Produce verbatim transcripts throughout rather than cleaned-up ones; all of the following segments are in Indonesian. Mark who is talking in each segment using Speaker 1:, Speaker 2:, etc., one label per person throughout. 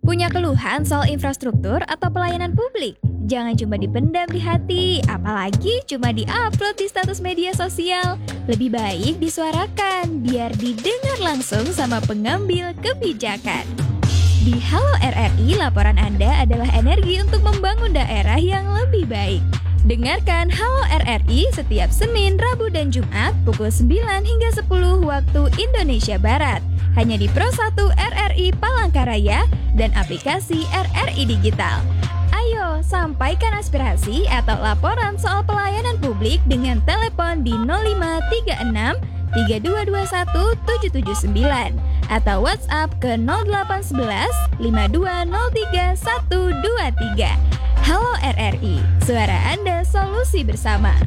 Speaker 1: Punya keluhan soal infrastruktur atau pelayanan publik? Jangan cuma dipendam di hati, apalagi cuma di-upload di status media sosial. Lebih baik disuarakan, biar didengar langsung sama pengambil kebijakan. Di Halo R R I, laporan Anda adalah energi untuk membangun daerah yang lebih baik. Dengarkan Halo R R I setiap Senin, Rabu, dan Jumat pukul sembilan hingga sepuluh waktu Indonesia Barat. Hanya di Pro satu R R I Palangkaraya dan aplikasi R R I Digital. Ayo, sampaikan aspirasi atau laporan soal pelayanan publik dengan telepon di nol lima tiga enam tiga dua dua satu tujuh tujuh sembilan atau WhatsApp ke nol delapan satu satu lima dua nol tiga satu dua tiga. Halo R R I, suara Anda solusi bersama.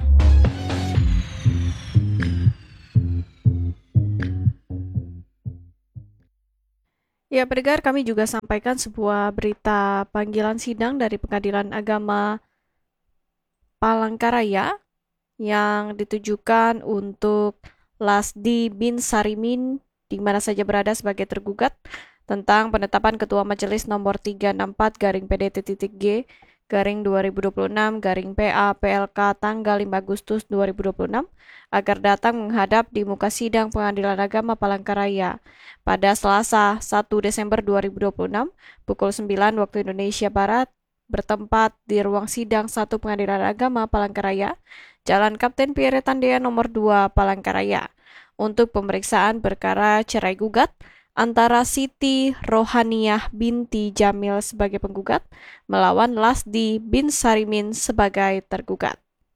Speaker 2: Ya, pendengar, kami juga sampaikan sebuah berita panggilan sidang dari Pengadilan Agama Palangkaraya yang ditujukan untuk Lasdi bin Sarimin di mana saja berada sebagai tergugat tentang penetapan Ketua Majelis nomor tiga enam empat garing P D T.G garing dua ribu dua puluh enam garing P A P L K tanggal lima Agustus dua ribu dua puluh enam agar datang menghadap di muka sidang Pengadilan Agama Palangkaraya pada Selasa satu Desember dua ribu dua puluh enam pukul sembilan waktu Indonesia Barat bertempat di ruang sidang satu Pengadilan Agama Palangkaraya, Jalan Kapten Pierre Tandea nomor dua Palangkaraya untuk pemeriksaan perkara cerai gugat antara Siti Rohaniyah binti Jamil sebagai penggugat melawan Lasdi bin Sarimin sebagai tergugat.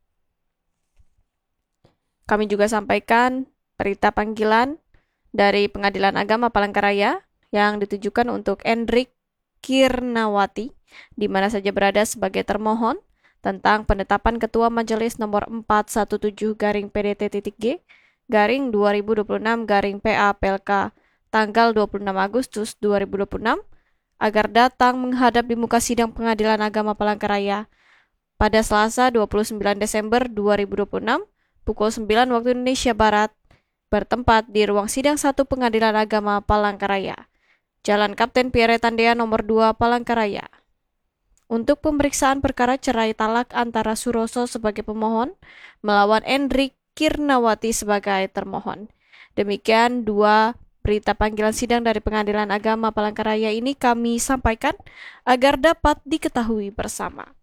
Speaker 2: Kami juga sampaikan berita panggilan dari Pengadilan Agama Palangkaraya yang ditujukan untuk Endrik Kirnawati, di mana saja berada sebagai termohon tentang penetapan Ketua Majelis nomor empat satu tujuh garing P D T.G garing dua ribu dua puluh enam garing P A P L K tanggal dua puluh enam Agustus dua ribu dua puluh enam agar datang menghadap di muka sidang Pengadilan Agama Palangkaraya pada Selasa dua puluh sembilan Desember dua ribu dua puluh enam pukul sembilan waktu Indonesia Barat bertempat di ruang sidang satu Pengadilan Agama Palangkaraya, Jalan Kapten Pierre Tandea nomor dua Palangkaraya, untuk pemeriksaan perkara cerai talak antara Suroso sebagai pemohon melawan Endrik Kirnawati sebagai termohon. Demikian dua berita panggilan sidang dari Pengadilan Agama Palangkaraya ini kami sampaikan agar dapat diketahui bersama.